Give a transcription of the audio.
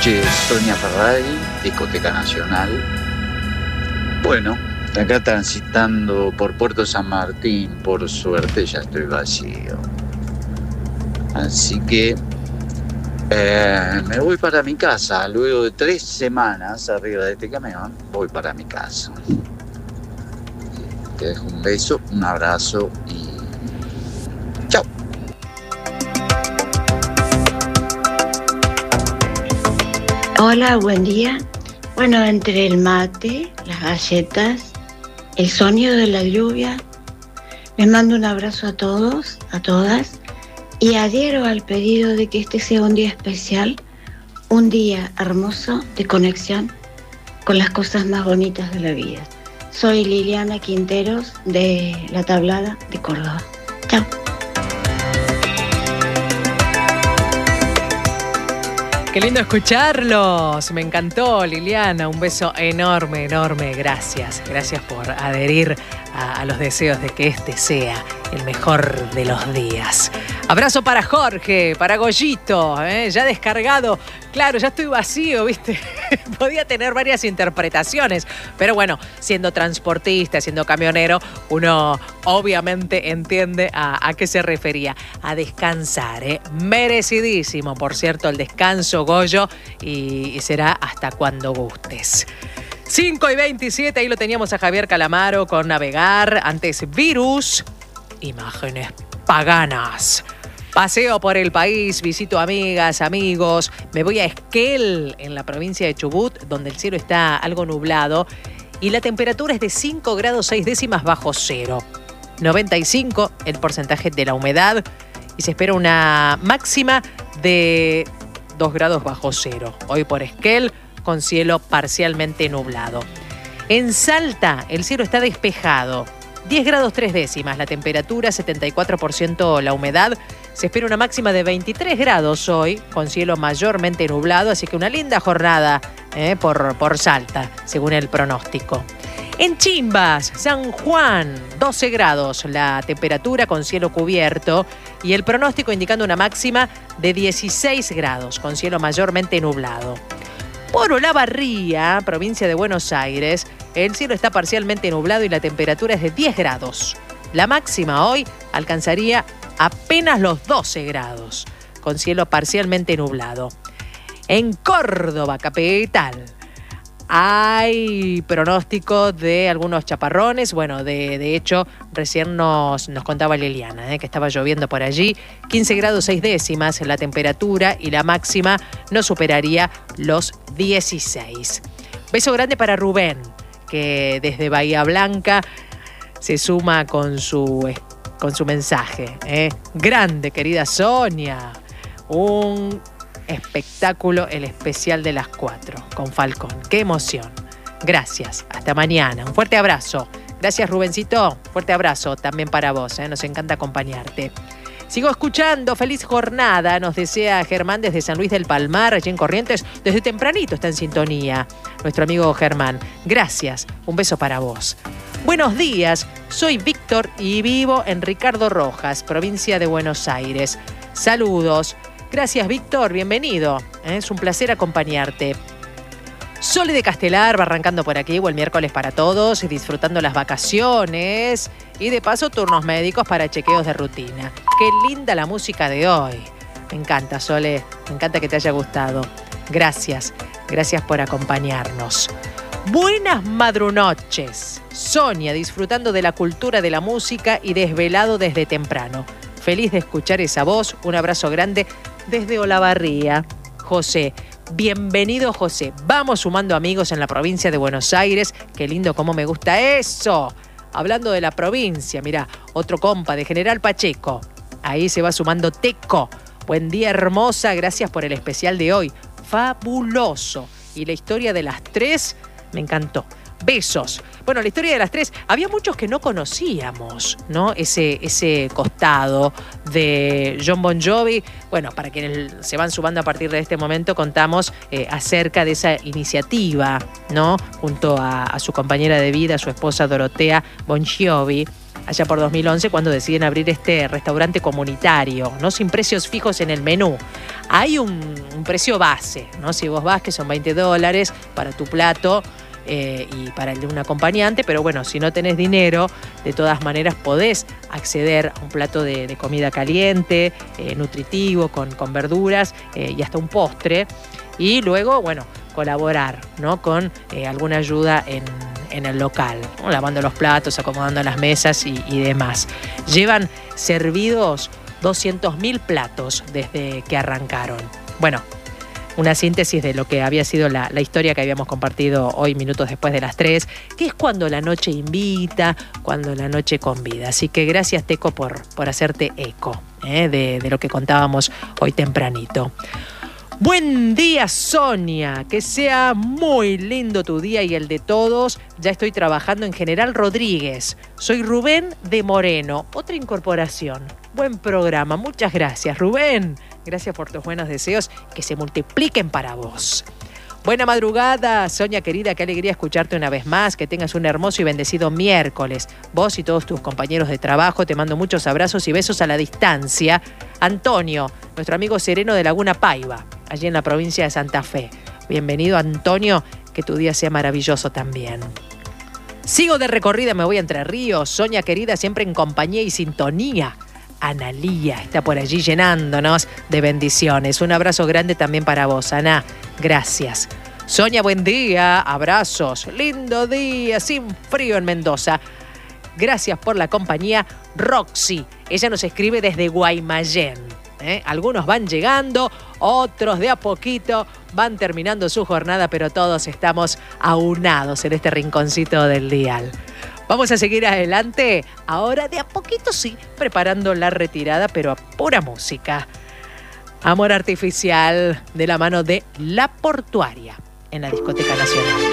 noches, Sonia Ferrari, Discoteca Nacional. Bueno, acá transitando por Puerto San Martín, por suerte ya estoy vacío. Así que me voy para mi casa. Luego de 3 semanas arriba de este camión, voy para mi casa. Te dejo un beso, un abrazo y chao. Hola, buen día. Bueno, entre el mate, las galletas, el sonido de la lluvia, les mando un abrazo a todos, a todas, y adhiero al pedido de que este sea un día especial, un día hermoso de conexión con las cosas más bonitas de la vida. Soy Liliana Quinteros de La Tablada de Córdoba. Chao. Qué lindo escucharlos, me encantó, Liliana, un beso enorme, enorme, gracias por adherir a los deseos de que este sea el mejor de los días. Abrazo para Jorge, para Goyito, ya descargado. Claro, ya estoy vacío, ¿viste? Podía tener varias interpretaciones, pero bueno, siendo transportista, siendo camionero, uno obviamente entiende a qué se refería. A descansar, merecidísimo, por cierto, el descanso, Goyo, y será hasta cuando gustes. 5:27, ahí lo teníamos a Javier Calamaro con Navegar, antes Virus, Imágenes Paganas. Paseo por el país, visito amigas, amigos, me voy a Esquel, en la provincia de Chubut, donde el cielo está algo nublado y la temperatura es de 5 grados 6 décimas bajo cero. 95 el porcentaje de la humedad y se espera una máxima de 2 grados bajo cero. Hoy por Esquel, con cielo parcialmente nublado. En Salta, el cielo está despejado. 10 grados 3 décimas la temperatura, 74% la humedad. Se espera una máxima de 23 grados hoy, con cielo mayormente nublado, así que una linda jornada por Salta, según el pronóstico. En Chimbas, San Juan, 12 grados la temperatura con cielo cubierto y el pronóstico indicando una máxima de 16 grados, con cielo mayormente nublado. Por Olavarría, provincia de Buenos Aires, el cielo está parcialmente nublado y la temperatura es de 10 grados. La máxima hoy alcanzaría apenas los 12 grados, con cielo parcialmente nublado. En Córdoba, capital, hay pronóstico de algunos chaparrones. Bueno, de hecho, recién nos contaba Liliana que estaba lloviendo por allí. 15 grados 6 décimas la temperatura y la máxima no superaría los 16. Beso grande para Rubén, que desde Bahía Blanca se suma con su mensaje. Grande, querida Sonia. Un espectáculo, el especial de las 4 con Falcón. ¡Qué emoción! Gracias. Hasta mañana. Un fuerte abrazo. Gracias, Rubencito. Fuerte abrazo también para vos. Nos encanta acompañarte. Sigo escuchando. Feliz jornada. Nos desea Germán desde San Luis del Palmar, allí en Corrientes. Desde tempranito está en sintonía nuestro amigo Germán. Gracias. Un beso para vos. Buenos días. Soy Víctor y vivo en Ricardo Rojas, provincia de Buenos Aires. Saludos. Gracias, Víctor, bienvenido. Es un placer acompañarte. Sole de Castelar va arrancando por aquí, buen miércoles para todos, disfrutando las vacaciones y de paso turnos médicos para chequeos de rutina. Qué linda la música de hoy. Me encanta, Sole, me encanta que te haya gustado. Gracias por acompañarnos. Buenas madrunoches. Sonia, disfrutando de la cultura de la música y desvelado desde temprano. Feliz de escuchar esa voz. Un abrazo grande desde Olavarría. José, bienvenido, José. Vamos sumando amigos en la provincia de Buenos Aires. Qué lindo, cómo me gusta eso. Hablando de la provincia, mirá, otro compa de General Pacheco. Ahí se va sumando Teco. Buen día, hermosa. Gracias por el especial de hoy. Fabuloso. Y la historia de las 3 me encantó. Besos. Bueno, la historia de las 3, había muchos que no conocíamos, ¿no? Ese costado de Jon Bon Jovi. Bueno, para quienes se van sumando a partir de este momento, contamos acerca de esa iniciativa, ¿no? Junto a su compañera de vida, su esposa Dorotea Bon Jovi, allá por 2011, cuando deciden abrir este restaurante comunitario, ¿no? Sin precios fijos en el menú. Hay un precio base, ¿no? Si vos vas, que son $20 para tu plato y para el de un acompañante, pero bueno, si no tenés dinero, de todas maneras podés acceder a un plato de comida caliente, nutritivo, con verduras y hasta un postre. Y luego, bueno, colaborar, ¿no? Con alguna ayuda en el local, ¿no? Lavando los platos, acomodando las mesas y demás. Llevan servidos 200.000 platos desde que arrancaron. Bueno, una síntesis de lo que había sido la historia que habíamos compartido hoy, minutos después de las 3, que es cuando la noche invita, cuando la noche convida. Así que gracias, Teco, por hacerte eco de lo que contábamos hoy tempranito. Buen día, Sonia, que sea muy lindo tu día y el de todos. Ya estoy trabajando en General Rodríguez. Soy Rubén de Moreno, otra incorporación. Buen programa, muchas gracias, Rubén. Gracias por tus buenos deseos, que se multipliquen para vos. Buena madrugada, Sonia querida, qué alegría escucharte una vez más, que tengas un hermoso y bendecido miércoles. Vos y todos tus compañeros de trabajo, te mando muchos abrazos y besos a la distancia. Antonio, nuestro amigo sereno de Laguna Paiva, allí en la provincia de Santa Fe. Bienvenido, Antonio, que tu día sea maravilloso también. Sigo de recorrida, me voy a Entre Ríos. Sonia querida, siempre en compañía y sintonía. Analía está por allí llenándonos de bendiciones. Un abrazo grande también para vos, Ana. Gracias. Sonia, buen día. Abrazos. Lindo día, sin frío en Mendoza. Gracias por la compañía. Roxy, ella nos escribe desde Guaymallén. Algunos van llegando, otros de a poquito van terminando su jornada, pero todos estamos aunados en este rinconcito del dial. Vamos a seguir adelante, ahora de a poquito sí, preparando la retirada, pero a pura música. Amor Artificial, de la mano de La Portuaria, en la Discoteca Nacional.